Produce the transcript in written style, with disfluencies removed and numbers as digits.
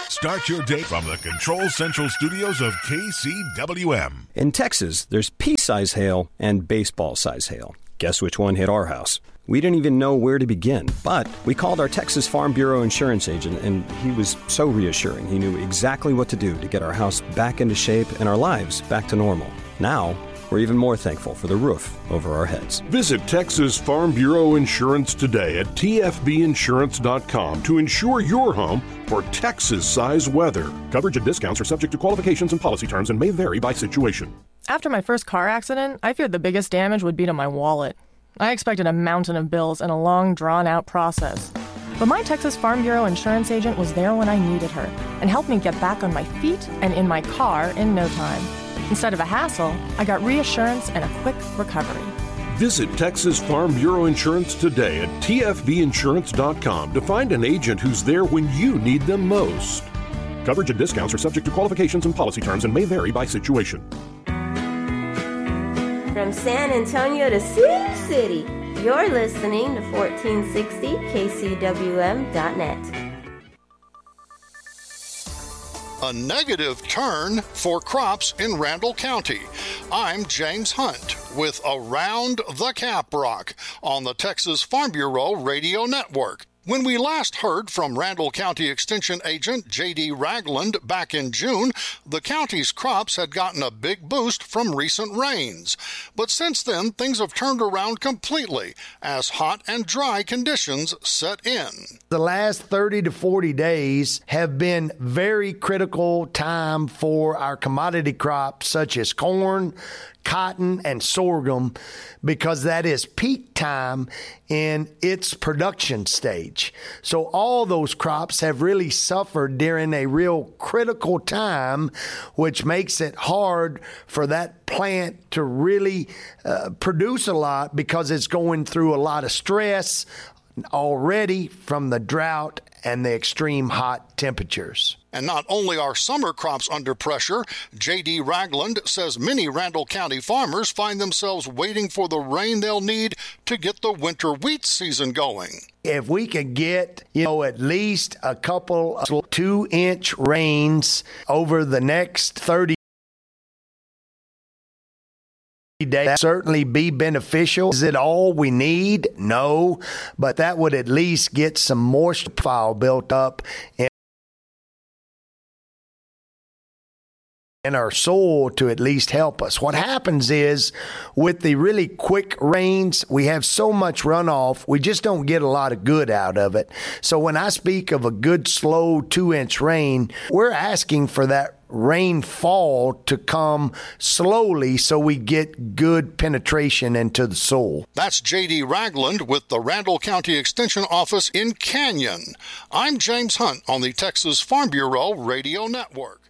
Start your day from the Control Central studios of KCWM. In Texas, there's pea-size hail and baseball-size hail. Guess which one hit our house? We didn't even know where to begin, but we called our Texas Farm Bureau insurance agent, and he was so reassuring. He knew exactly what to do to get our house back into shape and our lives back to normal. Now, we're even more thankful for the roof over our heads. Visit Texas Farm Bureau Insurance today at tfbinsurance.com to insure your home for Texas-size weather. Coverage and discounts are subject to qualifications and policy terms and may vary by situation. After my first car accident, I feared the biggest damage would be to my wallet. I expected a mountain of bills and a long, drawn-out process. But my Texas Farm Bureau insurance agent was there when I needed her and helped me get back on my feet and in my car in no time. Instead of a hassle, I got reassurance and a quick recovery. Visit Texas Farm Bureau Insurance today at tfbinsurance.com to find an agent who's there when you need them most. Coverage and discounts are subject to qualifications and policy terms and may vary by situation. From San Antonio to Sioux City, you're listening to 1460 KCWM.net. A negative turn for crops in Randall County. I'm James Hunt with Around the Caprock on the Texas Farm Bureau Radio Network. When we last heard from Randall County Extension Agent J.D. Ragland back in June, the county's crops had gotten a big boost from recent rains. But since then, things have turned around completely as hot and dry conditions set in. The last 30 to 40 days have been very critical time for our commodity crops such as corn, cotton, and sorghum, because that is peak time in its production stage. So all those crops have really suffered during a real critical time, which makes it hard for that plant to really produce a lot because it's going through a lot of stress already from the drought and the extreme hot temperatures. And not only are summer crops under pressure, J.D. Ragland says many Randall County farmers find themselves waiting for the rain they'll need to get the winter wheat season going. If we could get, at least a couple of 2-inch rains over the next 30 days, certainly be beneficial. Is it all we need? No, but that would at least get some moisture profile built up in our soil to at least help us. What happens is with the really quick rains, we have so much runoff, we just don't get a lot of good out of it. So when I speak of a good slow 2-inch rain, we're asking for that rainfall to come slowly so we get good penetration into the soil. That's J.D. Ragland with the Randall County Extension Office in Canyon. I'm James Hunt on the Texas Farm Bureau Radio Network.